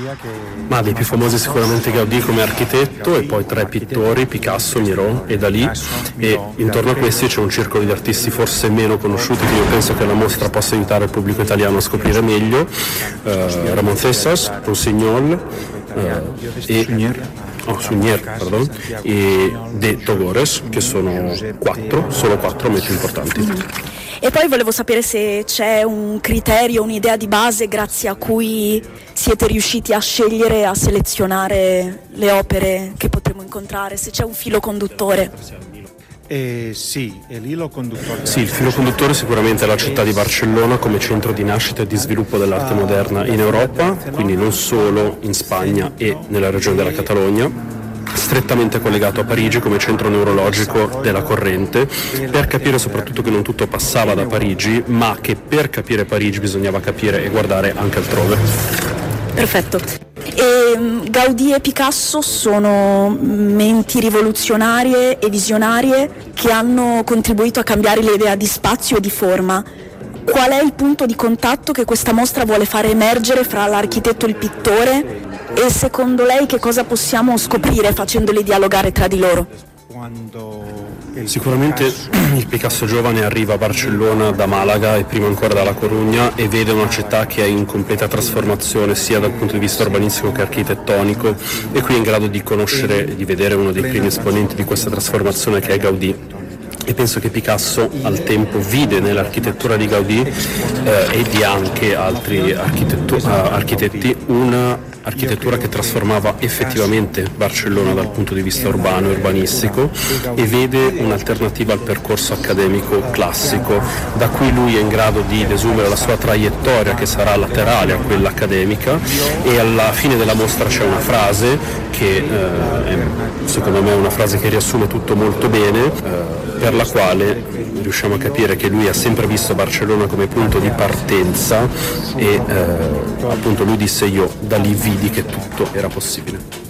Ma dei più famosi sicuramente Gaudì come architetto, e poi tre pittori, Picasso, Miró e Dalì, e intorno a questi c'è un circolo di artisti forse meno conosciuti che io penso che la mostra possa aiutare il pubblico italiano a scoprire meglio: Ramon César, Rossignol e De Togores, che sono solo quattro ma più importanti. E poi volevo sapere se c'è un criterio, un'idea di base grazie a cui siete riusciti a scegliere, a selezionare le opere che potremo incontrare, se c'è un filo conduttore. Sì, il filo conduttore sicuramente è la città di Barcellona come centro di nascita e di sviluppo dell'arte moderna in Europa, quindi non solo in Spagna e nella regione della Catalogna, strettamente collegato a Parigi come centro neurologico della corrente, per capire soprattutto che non tutto passava da Parigi, ma che per capire Parigi bisognava capire e guardare anche altrove. Perfetto. E Gaudì e Picasso sono menti rivoluzionarie e visionarie che hanno contribuito a cambiare l'idea di spazio e di forma. Qual è il punto di contatto che questa mostra vuole fare emergere fra l'architetto e il pittore? E secondo lei che cosa possiamo scoprire facendoli dialogare tra di loro? Sicuramente il Picasso giovane arriva a Barcellona da Malaga e prima ancora dalla Corugna e vede una città che è in completa trasformazione sia dal punto di vista urbanistico che architettonico, e qui è in grado di conoscere e di vedere uno dei primi esponenti di questa trasformazione che è Gaudì. E penso che Picasso al tempo vide nell'architettura di Gaudì e di anche altri architetti una architettura che trasformava effettivamente Barcellona dal punto di vista urbano e urbanistico, e vede un'alternativa al percorso accademico classico, da cui lui è in grado di desumere la sua traiettoria che sarà laterale a quella accademica. E alla fine della mostra c'è una frase che secondo me è una frase che riassume tutto molto bene, per la quale riusciamo a capire che lui ha sempre visto Barcellona come punto di partenza e appunto lui disse: io da lì vidi che tutto era possibile.